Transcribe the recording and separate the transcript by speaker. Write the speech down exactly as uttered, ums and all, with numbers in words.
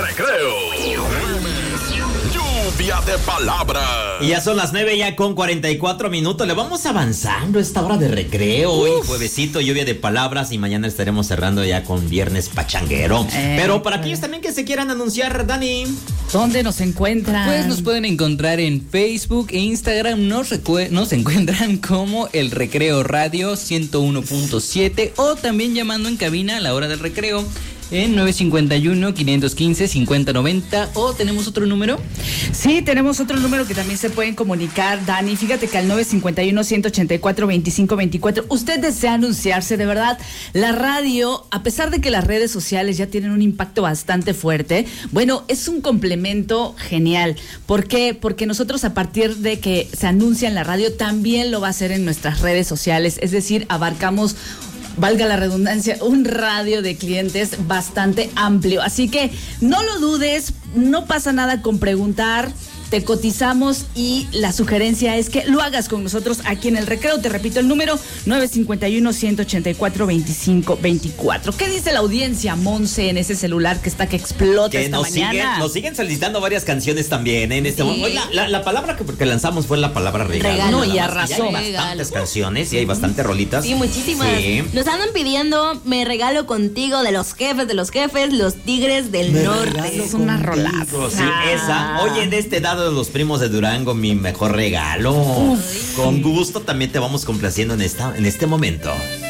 Speaker 1: recreo. Lluvia de palabras.
Speaker 2: Y ya son las nueve ya con cuarenta y cuatro minutos. Le vamos avanzando esta hora de recreo. Hoy juevesito, lluvia de palabras. Y mañana estaremos cerrando ya con viernes pachanguero. Eh, Pero para aquellos también que se quieran anunciar, Dani,
Speaker 3: ¿dónde nos encuentran?
Speaker 4: Pues nos pueden encontrar en Facebook e Instagram. Nos, recue- nos encuentran como El Recreo Radio ciento uno punto siete. O también llamando en cabina a la hora del recreo en nueve cinco uno, cinco uno cinco, cinco cero nueve cero. ¿O tenemos otro número?
Speaker 3: Sí, tenemos otro número que también se pueden comunicar, Dani. Fíjate que al nueve cinco uno, ciento ochenta y cuatro, veinticinco veinticuatro. Usted desea anunciarse, de verdad. La radio, a pesar de que las redes sociales ya tienen un impacto bastante fuerte, bueno, es un complemento genial. ¿Por qué? Porque nosotros, a partir de que se anuncia en la radio, también lo va a hacer en nuestras redes sociales. Es decir, abarcamos, valga la redundancia, un radio de clientes bastante amplio. Así que no lo dudes, no pasa nada con preguntar, te cotizamos y la sugerencia es que lo hagas con nosotros aquí en El Recreo. Te repito el número, nueve cinco uno, ciento ochenta y cuatro, veinticinco veinticuatro. ¿Qué dice la audiencia, Monse, en ese celular que está que explota
Speaker 2: que
Speaker 3: esta
Speaker 2: nos
Speaker 3: mañana?
Speaker 2: Siguen, nos siguen solicitando varias canciones también, ¿eh? En este
Speaker 5: Sí.
Speaker 2: momento. Hoy la, la, la palabra que, que lanzamos fue la palabra regalo.
Speaker 5: Regalo.
Speaker 3: No, y
Speaker 2: Nada
Speaker 3: a
Speaker 2: más.
Speaker 3: razón.
Speaker 2: Y hay bastantes canciones y hay bastantes rolitas.
Speaker 5: Sí, muchísimas.
Speaker 2: Sí.
Speaker 5: Nos andan pidiendo Me Regalo Contigo de los jefes de los jefes, los Tigres del
Speaker 2: Me
Speaker 5: Norte.
Speaker 2: regalo
Speaker 3: Es una
Speaker 2: contigo.
Speaker 3: rolaza.
Speaker 2: Sí, esa. Oye, de este dado de los primos de Durango, mi mejor regalo. Uf. Con gusto también te vamos complaciendo en esta, en este momento.